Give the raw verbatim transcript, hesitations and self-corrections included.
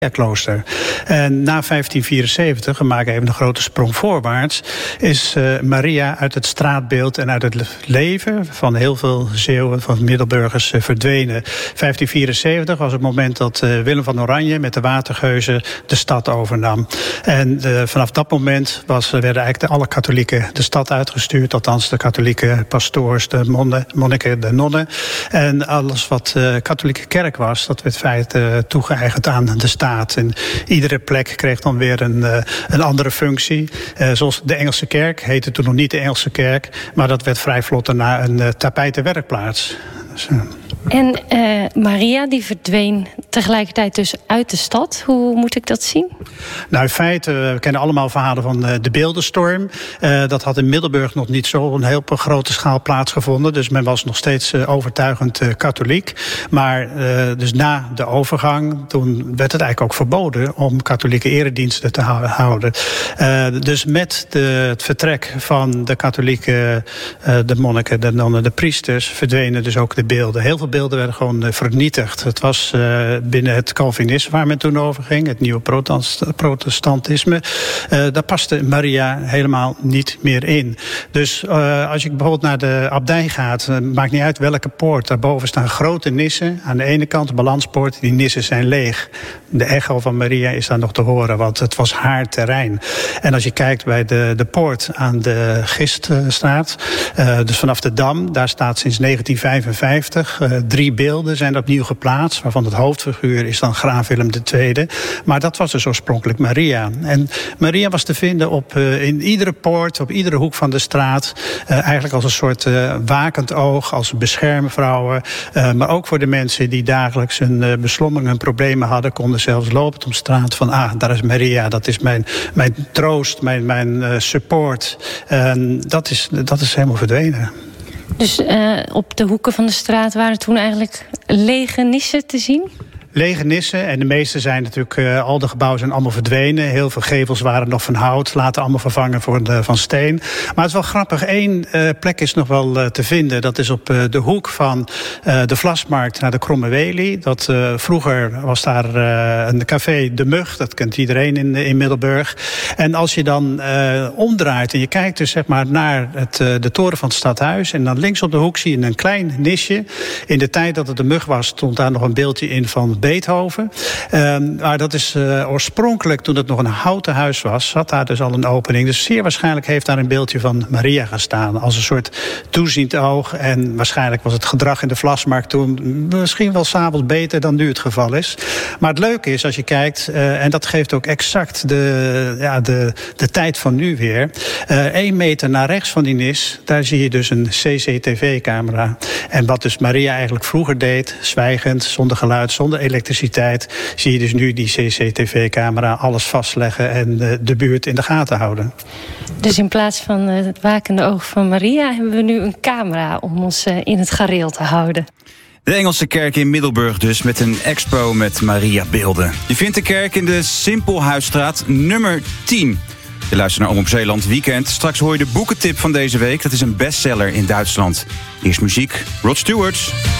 Klooster. En na vijftien vierenzeventig, we maken even een grote sprong voorwaarts, is uh, Maria uit het straatbeeld en uit het leven van heel veel Zeeuwen, van Middelburgers, uh, verdwenen. vijftien vierenzeventig was het moment dat uh, Willem van Oranje met de watergeuzen de stad overnam. En uh, vanaf dat moment was, uh, werden eigenlijk de, alle katholieken de stad uitgestuurd, althans de katholieke pastoors, de monniken, monniken, de nonnen. En alles wat uh, katholieke kerk was, dat werd feit uh, toegeëigend aan de staat. En iedere plek kreeg dan weer een, uh, een andere functie. Uh, zoals de Engelse kerk, heette toen nog niet de Engelse kerk, maar dat werd vrij vlot daarna een uh, tapijtenwerkplaats. Dus, uh. En uh, Maria die verdween tegelijkertijd dus uit de stad. Hoe moet ik dat zien? Nou, in feite, we kennen allemaal verhalen van uh, de beeldenstorm. Uh, dat had in Middelburg nog niet zo een heel grote schaal plaatsgevonden. Dus men was nog steeds uh, overtuigend uh, katholiek. Maar uh, dus na de overgang, toen werd het eigenlijk ook verboden om katholieke erediensten te houden. Uh, dus met de, het vertrek van de katholieke, uh, de monniken, de nonnen, de priesters, verdwenen dus ook de beelden. Heel veel beelden werden gewoon uh, vernietigd. Het was uh, binnen het Calvinisme waar men toen over ging, het nieuwe protestantisme. Uh, daar paste Maria helemaal niet meer in. Dus uh, als je bijvoorbeeld naar de abdij gaat, uh, maakt niet uit welke poort. Daarboven staan grote nissen. Aan de ene kant de balanspoort, die nissen zijn leeg. De echo van Maria is daar nog te horen, want het was haar terrein. En als je kijkt bij de, de poort aan de Giststraat, uh, dus vanaf de Dam, daar staat sinds negentien vijfenvijftig uh, drie beelden zijn opnieuw geplaatst, waarvan het hoofdfiguur is dan graaf Willem de Tweede. Maar dat was dus oorspronkelijk Maria. En Maria was te vinden op, uh, in iedere poort, op iedere hoek van de straat. Uh, eigenlijk als een soort uh, wakend oog, als beschermvrouwen. Uh, maar ook voor de mensen die dagelijks hun uh, beslommeringen en problemen hadden, konden zelfs lopend op straat van, ah, daar is Maria, dat is mijn, mijn troost, mijn, mijn uh, support. En dat is, dat is helemaal verdwenen. Dus uh, op de hoeken van de straat waren toen eigenlijk lege nissen te zien? Lege nissen, en de meeste zijn natuurlijk, uh, al de gebouwen zijn allemaal verdwenen. Heel veel gevels waren nog van hout, later allemaal vervangen voor de, van steen. Maar het is wel grappig, één uh, plek is nog wel uh, te vinden. Dat is op uh, de hoek van uh, de Vlasmarkt naar de Kromme Welie. Dat, uh, vroeger was daar uh, een café De Mug, dat kent iedereen in, in Middelburg. En als je dan uh, omdraait en je kijkt dus zeg maar naar het, uh, de toren van het stadhuis, en dan links op de hoek zie je een klein nisje. In de tijd dat het De Mug was, stond daar nog een beeldje in van Beethoven. Um, maar dat is uh, oorspronkelijk, toen het nog een houten huis was, zat daar dus al een opening. Dus zeer waarschijnlijk heeft daar een beeldje van Maria gestaan. Als een soort toeziend oog. En waarschijnlijk was het gedrag in de Vlasmarkt toen misschien wel 's avonds beter dan nu het geval is. Maar het leuke is, als je kijkt, uh, en dat geeft ook exact de, ja, de, de tijd van nu weer. Uh, één meter naar rechts van die nis, daar zie je dus een C C T V-camera. En wat dus Maria eigenlijk vroeger deed, zwijgend, zonder geluid, zonder elektriciteit, zie je dus nu die C C T V-camera alles vastleggen en uh, de buurt in de gaten houden. Dus in plaats van uh, het wakende oog van Maria hebben we nu een camera om ons uh, in het gareel te houden. De Engelse kerk in Middelburg dus, met een expo met Maria-beelden. Je vindt de kerk in de Simpelhuisstraat nummer tien. Je luistert naar Omroep Zeeland Weekend. Straks hoor je de boekentip van deze week. Dat is een bestseller in Duitsland. Eerst muziek, Rod Stewart.